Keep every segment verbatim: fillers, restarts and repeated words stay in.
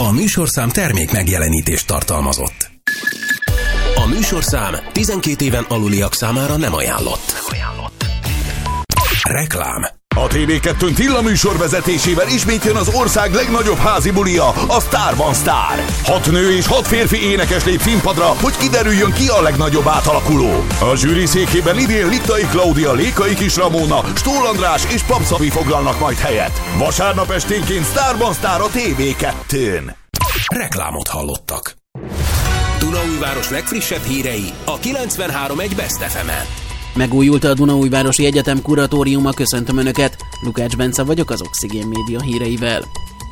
A műsorszám termék megjelenítést tartalmazott. A műsorszám tizenkét éven aluliak számára nem ajánlott. Nem ajánlott. Reklám. A té vé kettőn Tilla műsor vezetésével ismét jön az ország legnagyobb házi bulia, a Starban Star. Hat nő és hat férfi énekes lép színpadra, hogy kiderüljön, ki a legnagyobb átalakuló. A zsűri székében idén Littai Klaudia, Lékai Kis Ramóna, Stól András és Papszavi foglalnak majd helyet. Vasárnap esténként Starban Star a té vé kettőn. Reklámot hallottak. Dunaújváros legfrissebb hírei a kilencvenhárom egy Best ef emen. Megújult a Dunaújvárosi Egyetem kuratóriuma, köszöntöm Önöket. Lukács Bence vagyok az Oxigén Média híreivel.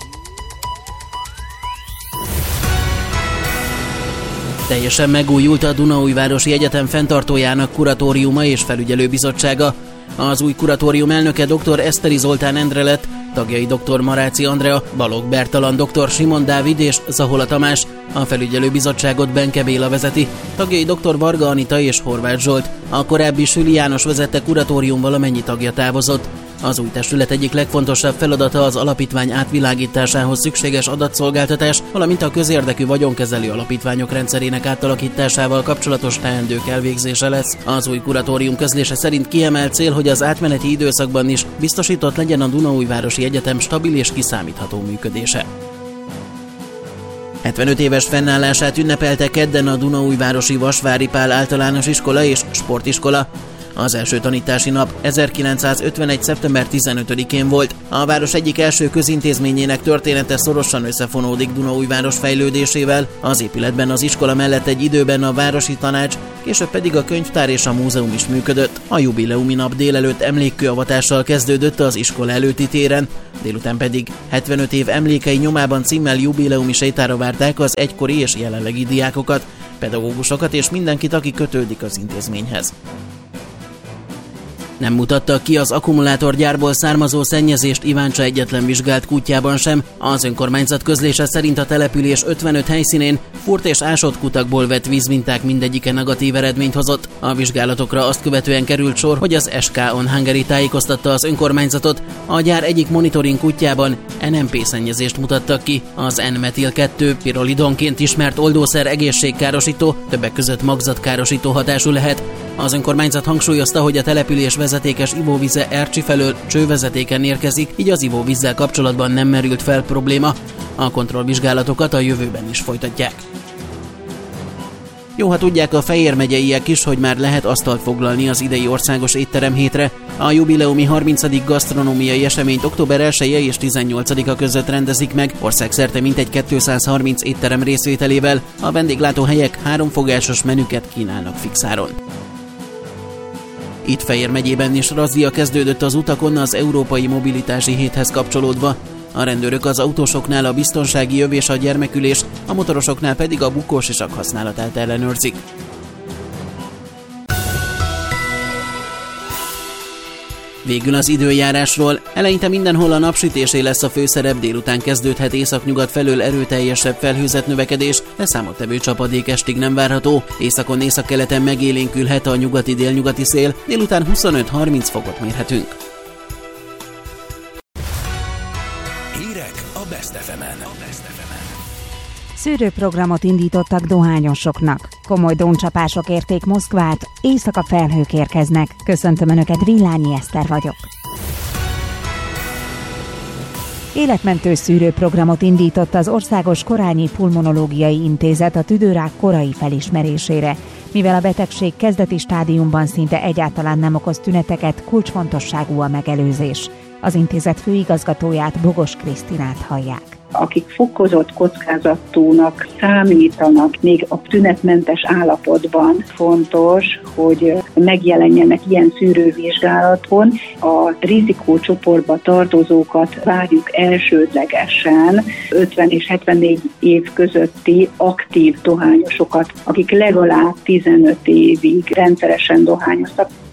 Teljesen megújult a Dunaújvárosi Egyetem fenntartójának kuratóriuma és felügyelőbizottsága. Az új kuratórium elnöke dr. Eszteri Zoltán Endre lett, tagjai dr. Maráci Andrea, Balogh Bertalan, dr. Simon Dávid és Zahola Tamás, a felügyelőbizottságot Benke Béla vezeti, tagjai dr. Varga Anita és Horváth Zsolt. A korábbi Süli János vezette kuratórium valamennyi tagja távozott. Az új testület egyik legfontosabb feladata az alapítvány átvilágításához szükséges adatszolgáltatás, valamint a közérdekű vagyonkezelő alapítványok rendszerének átalakításával kapcsolatos teendők elvégzése lesz. Az új kuratórium közlése szerint kiemelt cél, hogy az átmeneti időszakban is biztosított legyen a Dunaújvárosi Egyetem stabil és kiszámítható működése. hetvenöt éves fennállását ünnepelte kedden a Dunaújvárosi Vasvári Pál Általános Iskola és Sportiskola. Az első tanítási nap ezerkilencszázötvenegy. szeptember tizenötödikén volt. A város egyik első közintézményének története szorosan összefonódik Dunaújváros fejlődésével. Az épületben az iskola mellett egy időben a városi tanács, később pedig a könyvtár és a múzeum is működött. A jubileumi nap délelőtt emlékkőavatással kezdődött az iskola előtti téren, délután pedig hetvenöt év emlékei nyomában címmel jubileumi sétára várták az egykori és jelenlegi diákokat, pedagógusokat és mindenkit, aki kötődik az intézményhez. Nem mutatta ki az akkumulátorgyárból származó szennyezést Iváncsa egyetlen vizsgált kútjában sem. Az önkormányzat közlése szerint a település ötvenöt helyszínén furt és ásott kutakból vett vízminták mindegyike negatív eredményt hozott. A vizsgálatokra azt követően került sor, hogy az es ká On Hungary tájékoztatta az önkormányzatot. A gyár egyik monitoring kutyában en em pé szennyezést mutattak ki. Az en metil kettő pirolidonként ismert oldószer egészségkárosító, többek között magzatkárosító hatású lehet. Az önkormányzat hangsúlyozta, hogy a település vezetékes ivóvize Ercsi felől csővezetéken érkezik, így az ivóvízzel kapcsolatban nem merült fel probléma. A kontrollvizsgálatokat a jövőben is folytatják. Jó, ha tudják a Fejér megyeiek is, hogy már lehet asztalt foglalni az idei országos étterem hétre. A jubileumi harmincadik gasztronómiai eseményt október elseje és tizennyolcadika között rendezik meg, országszerte mintegy kétszázharminc étterem részvételével. A vendéglátóhelyek háromfogásos menüket kínálnak fixáron. Itt Fejér megyében is razzia kezdődött az utakon az Európai Mobilitási Héthez kapcsolódva. A rendőrök az autósoknál a biztonsági öv és a gyermekülés, a motorosoknál pedig a bukós isak használatát ellenőrzik. Végül az időjárásról. Eleinte mindenhol a napsütésé lesz a főszerep, délután kezdődhet északnyugat felől erőteljesebb felhőzet növekedés, de számottevő csapadék estig nem várható. Északon északkeleten megélénkülhet a nyugati-délnyugati szél, délután huszonöt-harminc fokot mérhetünk. Hírek a Best ef emen. Szűrőprogramot indítottak dohányosoknak. Komoly dróncsapások érték Moszkvát, éjszaka felhők érkeznek. Köszöntöm Önöket, Villányi Eszter vagyok. Életmentő szűrőprogramot indított az Országos Korányi Pulmonológiai Intézet a tüdőrák korai felismerésére. Mivel a betegség kezdeti stádiumban szinte egyáltalán nem okoz tüneteket, kulcsfontosságú a megelőzés. Az intézet főigazgatóját, Bogos Krisztinát hallják. Akik fokozott kockázatúnak számítanak még a tünetmentes állapotban, fontos, hogy megjelenjenek ilyen szűrővizsgálaton. A rizikócsoportba tartozókat várjuk elsődlegesen, ötven és hetvennégy év közötti aktív dohányosokat, akik legalább tizenöt évig rendszeresen dohányoztak.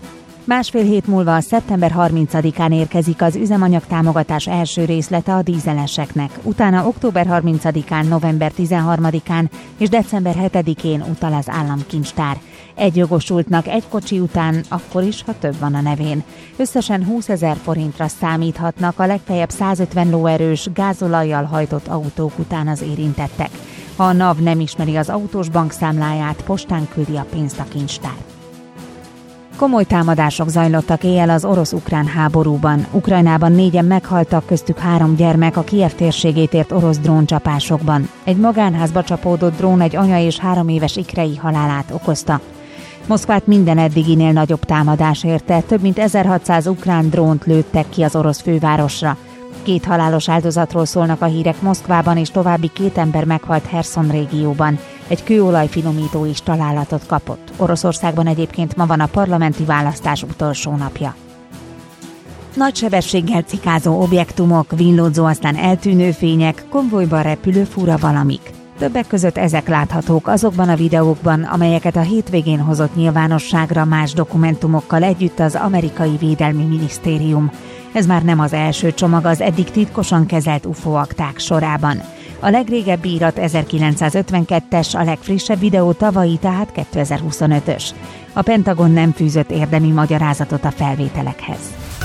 Másfél hét múlva szeptember harmincadikán érkezik az üzemanyagtámogatás első részlete a dízeleseknek, utána október harmincadikán, november tizenharmadikán és december hetedikén utal az államkincstár. Egy jogosultnak egy kocsi után akkor is, ha több van a nevén. Összesen húszezer forintra számíthatnak a legfeljebb százötven lóerős gázolajjal hajtott autók után az érintettek. Ha a NAV nem ismeri az autós bankszámláját, postán küldi a pénzt a kincstár. Komoly támadások zajlottak éjjel az orosz-ukrán háborúban. Ukrajnában négyen meghaltak, köztük három gyermek a Kijev térségét ért orosz dróncsapásokban. Egy magánházba csapódott drón egy anya és három éves ikrei halálát okozta. Moszkvát minden eddiginél nagyobb támadás érte, több mint ezerhatszáz ukrán drónt lőttek ki az orosz fővárosra. Két halálos áldozatról szólnak a hírek Moszkvában, és további két ember meghalt Herson régióban. Egy kőolajfinomító is találatot kapott. Oroszországban egyébként ma van a parlamenti választás utolsó napja. Nagy sebességgel cikázó objektumok, villódzó, aztán eltűnő fények, konvojban repülő fura valamik. Többek között ezek láthatók azokban a videókban, amelyeket a hétvégén hozott nyilvánosságra más dokumentumokkal együtt az amerikai Védelmi Minisztérium. Ez már nem az első csomag az eddig titkosan kezelt u f o akták sorában. A legrégebbi írat ezerkilencszázötvenkettes, a legfrissebb videó tavalyi, tehát kétezer-huszonötös. A Pentagon nem fűzött érdemi magyarázatot a felvételekhez.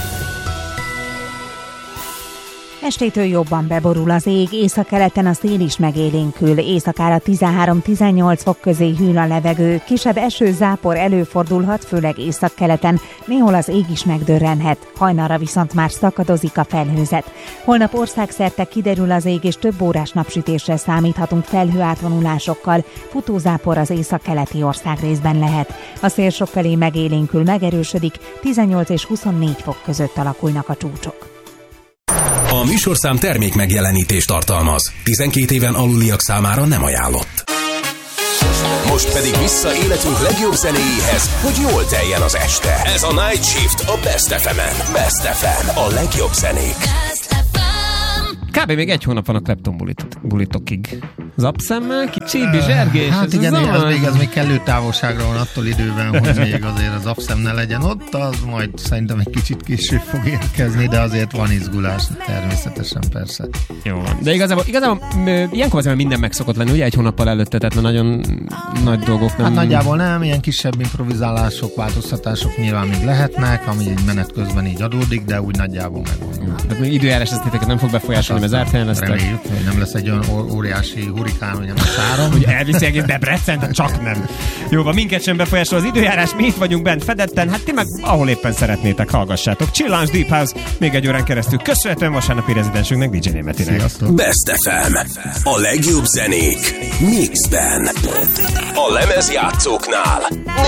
Estétől jobban beborul az ég, északkeleten a szél is megélénkül, éjszakára tizenhárom-tizennyolc fok közé hűl a levegő, kisebb eső-zápor előfordulhat, főleg északkeleten, néhol az ég is megdörrenhet, hajnalra viszont már szakadozik a felhőzet. Holnap országszerte kiderül az ég, és több órás napsütésre számíthatunk felhőátvonulásokkal, futózápor az északkeleti országrészben lehet. A szél sokfelé megélénkül, megerősödik, tizennyolc és huszonnégy fok között alakulnak a csúcsok. A műsorszám termék megjelenítést tartalmaz. tizenkét éven aluliak számára nem ajánlott. Most pedig vissza életünk legjobb zenéjéhez, hogy jól teljen az este. Ez a Night Shift a Best ef emen. Best ef em, a legjobb zenék. Kb. Még egy hónap van a Clapton bulitokig. Zapszemmel, kicsi bizsergés. Hát igen, ez még, ez még kellő távolságra van attól időben, hogy még azért az Zapszem ne legyen ott, az majd szerintem egy kicsit később fog érkezni, de azért van izgulás, természetesen persze. Jó van. De igazából, igazából ilyenkor azért minden meg szokott lenni, ugye egy hónappal előtte, tehát nagyon nagy dolgok nem... Hát nagyjából nem, ilyen kisebb improvizálások, változtatások nyilván még lehetnek, ami egy menet közben így adódik, de úgy nagyjából megvan. Tehát még időjárás ezt titeket nem fog befolyásolni, mert zárt helyen lesztek. Reméljük, hogy nem lesz egy olyan óriási hurikán, hogy nem lesz áram. Hogy elviszi egész Debrecen, csak nem. Jó, van, minket sem befolyásol az időjárás, mi itt vagyunk bent fedetten, hát ti meg ahol éppen szeretnétek, hallgassátok. Chillance Deep House még egy órán keresztül. Köszönhetően vasárnapi rezidensünknek, dé dzsé Németinek. Sziasztok. Best ef em. A legjobb zenék mixben. A lemezjátszóknál